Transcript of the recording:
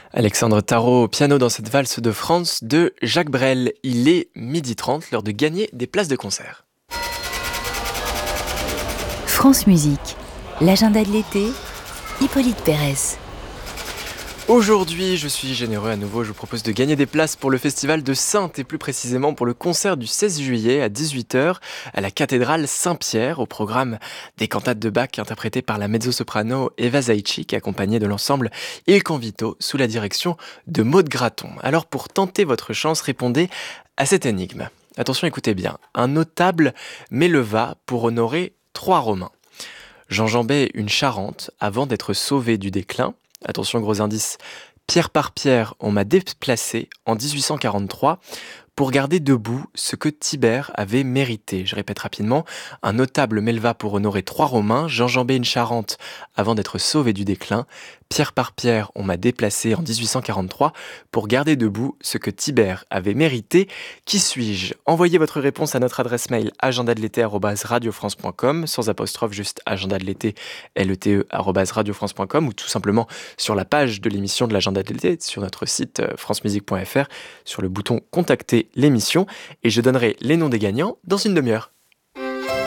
Alexandre Tarot au piano dans cette valse de France de Jacques Brel. Il est 12h30, l'heure de gagner des places de concert. France Musique, l'agenda de l'été, Hippolyte Pérez. Aujourd'hui, je suis généreux à nouveau, je vous propose de gagner des places pour le festival de Saintes et plus précisément pour le concert du 16 juillet à 18h à la cathédrale Saint-Pierre, au programme des cantates de Bach interprétées par la mezzo-soprano Eva Zaitchik accompagnée de l'ensemble Il Convito sous la direction de Maud Graton. Alors pour tenter votre chance, répondez à cette énigme. Attention, écoutez bien. Un notable m'éleva pour honorer 3 Romains. J'enjambais une Charente avant d'être sauvé du déclin. Attention, gros indice. Pierre par pierre, on m'a déplacé en 1843 pour garder debout ce que Tibère avait mérité. Je répète rapidement. Un notable m'éleva pour honorer 3 Romains. J'enjambais une Charente avant d'être sauvé du déclin. Pierre par pierre, on m'a déplacé en 1843 pour garder debout ce que Tibère avait mérité. Qui suis-je ? Envoyez votre réponse à notre adresse mail agendadelété@radiofrance.com sans apostrophe, juste agendadelété @radiofrance.com ou tout simplement sur la page de l'émission de l'agenda de l'été sur notre site francemusique.fr sur le bouton contacter l'émission et je donnerai les noms des gagnants dans une demi-heure.